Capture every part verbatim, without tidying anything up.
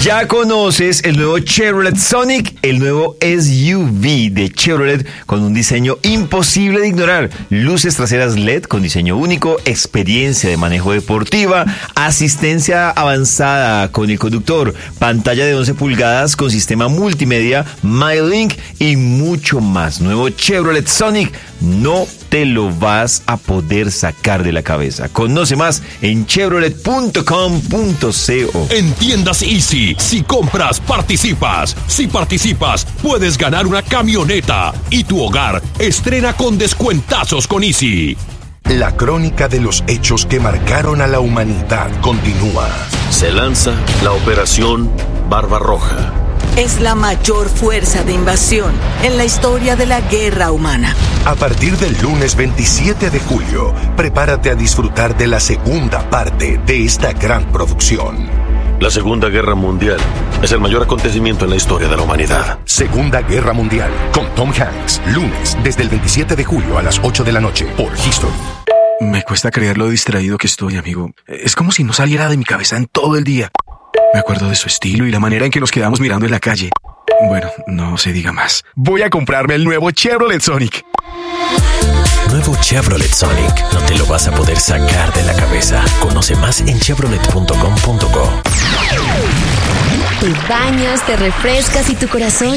Ya conoces el nuevo Chevrolet Sonic, el nuevo S U V de Chevrolet con un diseño imposible de ignorar. Luces traseras L E D con diseño único, experiencia de manejo deportiva, asistencia avanzada con el conductor, pantalla de once pulgadas con sistema multimedia, MyLink y mucho más. Nuevo Chevrolet Sonic, no te lo vas a poder sacar de la cabeza. Conoce más en chevrolet punto com punto co. En tiendas Easy, si compras, participas. Si participas, puedes ganar una camioneta. Y tu hogar estrena con descuentazos con Easy. La crónica de los hechos que marcaron a la humanidad continúa. Se lanza la Operación Barbarroja. Es la mayor fuerza de invasión en la historia de la guerra humana. A partir del lunes veintisiete de julio, prepárate a disfrutar de la segunda parte de esta gran producción. La Segunda Guerra Mundial es el mayor acontecimiento en la historia de la humanidad. Segunda Guerra Mundial, con Tom Hanks, lunes desde el veintisiete de julio a las ocho de la noche por History. Me cuesta creer lo distraído que estoy, amigo. Es como si no saliera de mi cabeza en todo el día. Me acuerdo de su estilo y la manera en que nos quedamos mirando en la calle. Bueno, no se diga más. Voy a comprarme el nuevo Chevrolet Sonic. Nuevo Chevrolet Sonic. No te lo vas a poder sacar de la cabeza. Conoce más en chevrolet punto com punto co. Te bañas, te refrescas y tu corazón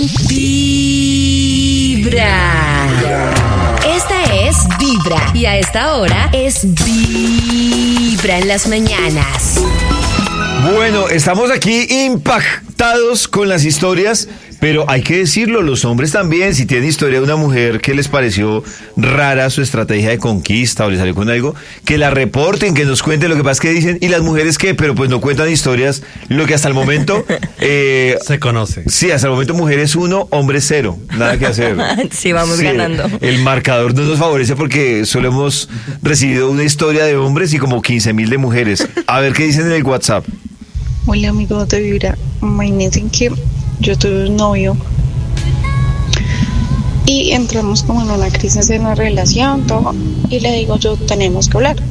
vibra. Esta es Vibra. Y a esta hora es Vibra en las mañanas. Bueno, estamos aquí impactados con las historias, pero hay que decirlo, los hombres también, si tienen historia de una mujer que les pareció rara su estrategia de conquista o les salió con algo, que la reporten, que nos cuenten. Lo que pasa es que dicen, ¿y las mujeres qué? Pero pues no cuentan historias, lo que hasta el momento... Eh, se conoce. Sí, hasta el momento mujeres uno, hombres cero, nada que hacer. Sí, vamos sí, ganando. El marcador no nos favorece porque solo hemos recibido una historia de hombres y como quince mil de mujeres. A ver qué dicen en el WhatsApp. Hola amigos de Vibra, imagínense que yo tuve un novio y entramos como en una crisis en la relación, todo, y le digo yo, tenemos que hablar.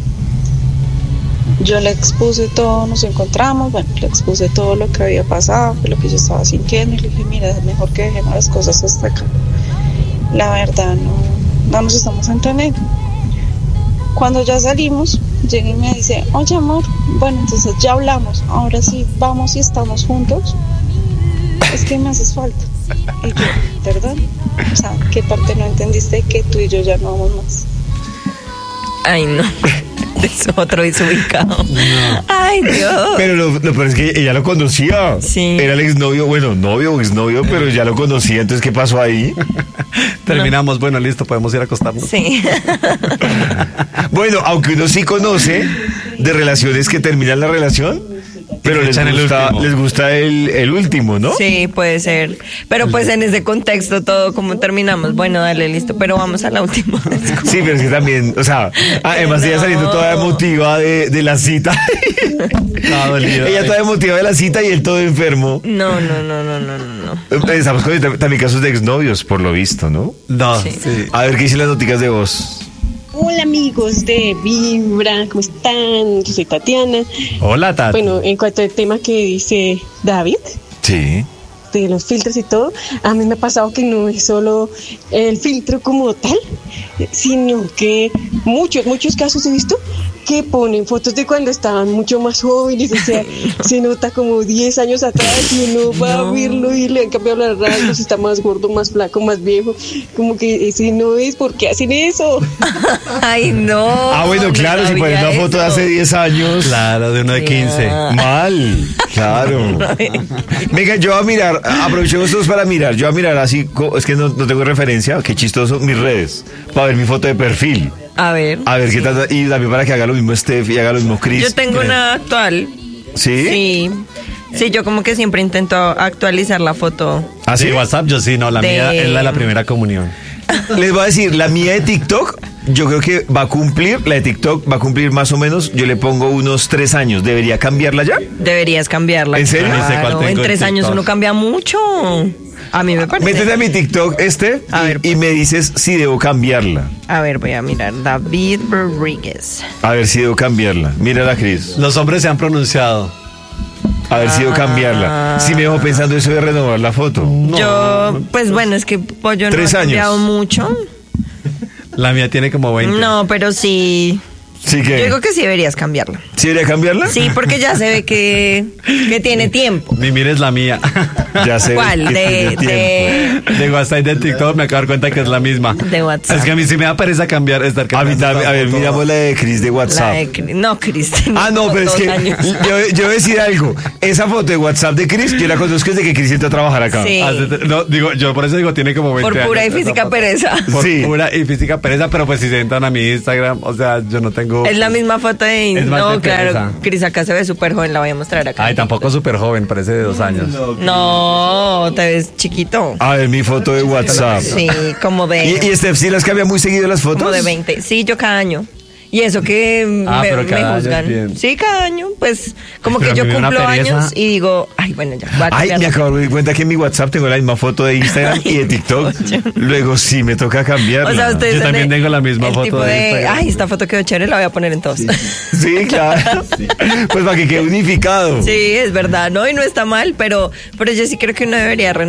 Yo le expuse todo, nos encontramos, bueno, le expuse todo lo que había pasado, lo que yo estaba sintiendo, y le dije, mira, es mejor que dejemos las cosas hasta acá. La verdad, no, no nos estamos entendiendo. Cuando ya salimos, llega y me dice, oye amor, bueno, entonces ya hablamos, ahora sí vamos y estamos juntos, es que me haces falta. Y yo, ¿perdón? O sea, ¿qué parte no entendiste que tú y yo ya no vamos más? Ay, no. Es otro desubicado. No. Ay, Dios. Pero lo, lo peor es que ella lo conocía. Sí. Era el exnovio, bueno, novio o exnovio, pero ya lo conocía. Entonces, ¿qué pasó ahí? Terminamos, no. Bueno, listo, podemos ir a acostarnos. Sí. Bueno, aunque uno sí conoce de relaciones que terminan la relación, pero les gusta, les gusta el, el último, ¿no? Sí, puede ser. Pero pues en ese contexto todo como terminamos. Bueno, dale, listo, pero vamos a la última. Sí, pero es que también, o sea, además no. Ella saliendo toda emotiva de, de la cita. No, dolido, ella toda emotiva de la cita y él todo enfermo. No, no, no, no, no, no. Estamos con también casos de exnovios, por lo visto, ¿no? No, sí. sí. A ver, ¿qué dicen las noticias de voz? Hola amigos de Vibra, ¿cómo están? Yo soy Tatiana. Hola, Tati. Bueno, en cuanto al tema que dice David, sí, de los filtros y todo, a mí me ha pasado que no es solo el filtro como tal, sino que muchos, muchos casos he visto que ponen fotos de cuando estaban mucho más jóvenes, o sea, se nota como diez años atrás y uno va no. a verlo y le han cambiado las rasgos, está más gordo, más flaco, más viejo, como que ese no es, ¿por qué hacen eso? Ay, no. Ah, bueno, claro, si ponen una foto eso. de hace diez años. Claro, de uno de quince. Mal, claro. Venga, yo voy a mirar, aprovechemos todos para mirar, yo voy a mirar así, es que no, no tengo referencia, qué chistoso, mis redes, para ver mi foto de perfil. A ver. A ver, sí. ¿Qué tal? Y también para que haga lo mismo Steph y haga lo mismo Chris. Yo tengo una actual. ¿Sí? Sí. Sí, yo como que siempre intento actualizar la foto. ¿Ah, sí? WhatsApp, yo sí, no, la de... mía es la de la primera comunión. Les voy a decir, la mía de TikTok, yo creo que va a cumplir, la de TikTok va a cumplir más o menos, yo le pongo unos tres años. ¿Debería cambiarla ya? Deberías cambiarla. ¿En serio? Claro, en tres años uno cambia mucho. A mí me parece. Métete a mi TikTok este a y, ver, y me dices si debo cambiarla. A ver, voy a mirar. David Rodríguez. A ver si debo cambiarla. Mírala, Cris. Los hombres se han pronunciado. haber sido cambiarla. Si me dejo pensando eso de renovar la foto. No. Yo, pues bueno, es que pues, yo no he cambiado mucho. La mía tiene como veinte. No, pero sí. ¿Sí que? Yo digo que sí deberías cambiarla. ¿Sí debería cambiarla? Sí, porque ya se ve que, que tiene tiempo. Ni mires la mía. Ya sé. ¿Cuál? De, de, de WhatsApp y de TikTok me acabo de dar cuenta que es la misma. De WhatsApp. Es que a mí sí me da pereza cambiar. Estar a mí también. A ver, miramos la de Cris de WhatsApp. La de Cris. No, Cris. Ah, no, pero es que yo, yo voy a decir algo. Esa foto de WhatsApp de Cris, yo la conozco desde que Cris entró a trabajar acá. Sí. No, digo, yo por eso digo, tiene como veinte Por pura años, y física pereza. Por sí. pura y física pereza, pero pues si se entran a mi Instagram, o sea, yo no tengo... Es la misma foto de... Es no, de claro, Cris acá se ve súper joven, la voy a mostrar acá. Ay, tampoco súper joven, parece de dos años. No, te ves chiquito. A ver, mi foto de WhatsApp. Sí, como de... ¿Y, y Steph, sí las cambia muy seguido las fotos? Como de veinte. Sí, yo cada año. Y eso que ah, me, pero cada me juzgan. año Sí, cada año. Pues como pero que yo cumplo pereza. años y digo, ay, bueno, ya. Voy a Ay, me acabo de dar cuenta que en mi WhatsApp tengo la misma foto de Instagram y de TikTok. Luego sí, me toca cambiarla. O sea, ustedes yo también de, tengo la misma el foto tipo de, de Instagram. Ay, esta foto quedó chévere, la voy a poner en todos. Sí, sí claro. Sí. Pues para que quede unificado. Sí, es verdad, ¿no? Y no está mal, pero, pero yo sí creo que uno debería renovar.